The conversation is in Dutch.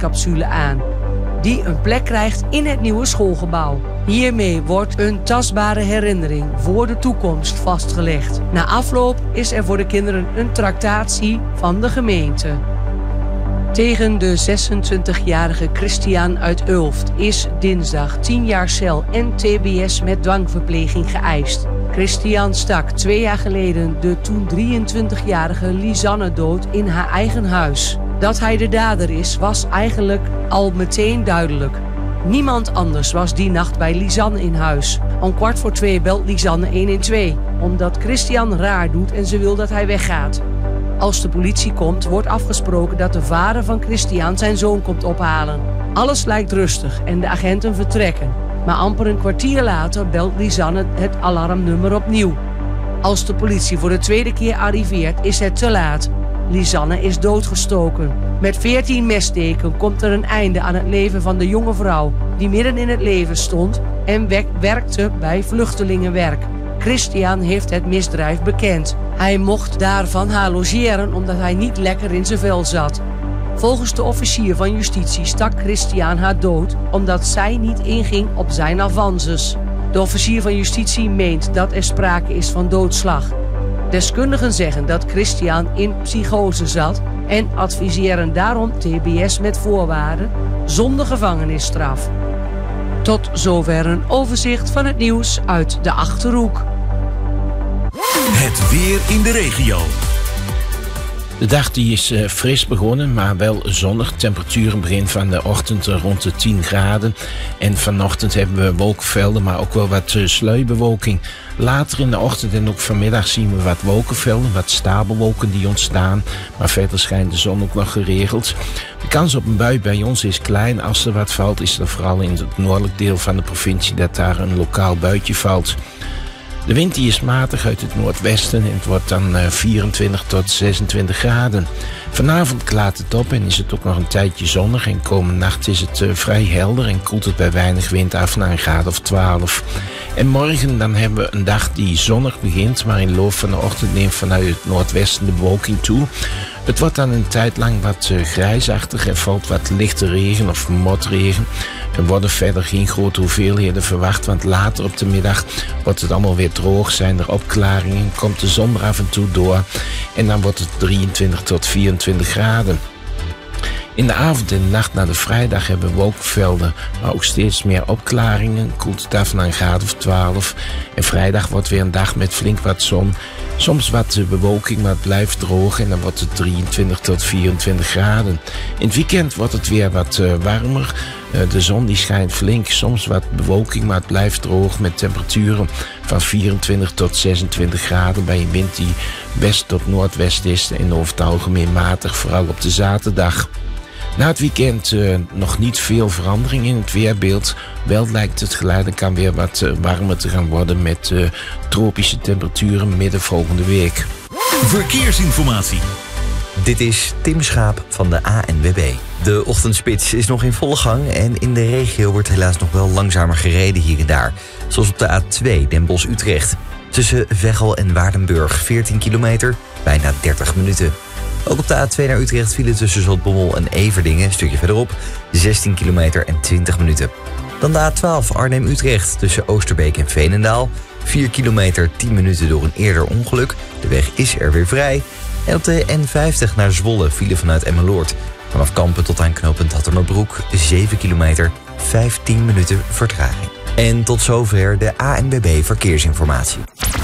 tijdcapsule aan, die een plek krijgt in het nieuwe schoolgebouw. Hiermee wordt een tastbare herinnering voor de toekomst vastgelegd. Na afloop is er voor de kinderen een tractatie van de gemeente. Tegen de 26-jarige Christian uit Ulft is dinsdag 10 jaar cel en tbs met dwangverpleging geëist. Christian stak 2 jaar geleden de toen 23-jarige Lisanne dood in haar eigen huis. Dat hij de dader is, was eigenlijk al meteen duidelijk. Niemand anders was die nacht bij Lisanne in huis. Om 1:15 belt Lisanne 112, omdat Christian raar doet en ze wil dat hij weggaat. Als de politie komt, wordt afgesproken dat de vader van Christian zijn zoon komt ophalen. Alles lijkt rustig en de agenten vertrekken. Maar amper een kwartier later belt Lisanne het alarmnummer opnieuw. Als de politie voor de tweede keer arriveert, is het te laat. Lisanne is doodgestoken. Met 14 messteken komt er een einde aan het leven van de jonge vrouw, die midden in het leven stond en werkte bij vluchtelingenwerk. Christian heeft het misdrijf bekend. Hij mocht daarvan haar logeren omdat hij niet lekker in zijn vel zat. Volgens de officier van justitie stak Christian haar dood omdat zij niet inging op zijn avances. De officier van justitie meent dat er sprake is van doodslag. Deskundigen zeggen dat Christian in psychose zat en adviseren daarom tbs met voorwaarden zonder gevangenisstraf. Tot zover een overzicht van het nieuws uit de Achterhoek. Het weer in de regio. De dag die is fris begonnen, maar wel zonnig. Temperaturen begin van de ochtend rond de 10 graden. En vanochtend hebben we wolkenvelden, maar ook wel wat sluierbewolking. Later in de ochtend en ook vanmiddag zien we wat wolkenvelden, wat stapelwolken die ontstaan. Maar verder schijnt de zon ook nog geregeld. De kans op een bui bij ons is klein. Als er wat valt, is er vooral in het noordelijk deel van de provincie dat daar een lokaal buitje valt. De wind die is matig uit het noordwesten en het wordt dan 24 tot 26 graden. Vanavond klaart het op en is het ook nog een tijdje zonnig. En komende nacht is het vrij helder en koelt het bij weinig wind af naar een graad of 12. En morgen dan hebben we een dag die zonnig begint, maar in de loop van de ochtend neemt vanuit het noordwesten de bewolking toe. Het wordt dan een tijd lang wat grijsachtig. Er valt wat lichte regen of motregen. Er worden verder geen grote hoeveelheden verwacht, want later op de middag wordt het allemaal weer droog. Zijn er opklaringen, komt de zon er af en toe door en dan wordt het 23 tot 24 graden. In de avond en de nacht naar de vrijdag hebben we wolkenvelden, maar ook steeds meer opklaringen. Koelt het af naar een graad of 12. En vrijdag wordt weer een dag met flink wat zon. Soms wat bewolking, maar het blijft droog en dan wordt het 23 tot 24 graden. In het weekend wordt het weer wat warmer. De zon die schijnt flink, soms wat bewolking, maar het blijft droog met temperaturen van 24 tot 26 graden bij een wind die west tot noordwest is en over het algemeen matig, vooral op de zaterdag. Na het weekend nog niet veel verandering in het weerbeeld. Wel lijkt het geleidelijk aan weer wat warmer te gaan worden met tropische temperaturen midden volgende week. Verkeersinformatie. Dit is Tim Schaap van de ANWB. De ochtendspits is nog in volle gang en in de regio wordt helaas nog wel langzamer gereden hier en daar. Zoals op de A2 Den Bosch-Utrecht. Tussen Veghel en Waardenburg 14 kilometer, bijna 30 minuten. Ook op de A2 naar Utrecht vielen tussen Zotbommel en Everdingen, een stukje verderop, 16 kilometer en 20 minuten. Dan de A12 Arnhem-Utrecht tussen Oosterbeek en Veenendaal. 4 kilometer, 10 minuten door een eerder ongeluk. De weg is er weer vrij. En op de N50 naar Zwolle vielen vanuit Emmeloord. Vanaf Kampen tot aan knooppunt Hattemerbroek 7 kilometer, 15 minuten vertraging. En tot zover de ANWB Verkeersinformatie.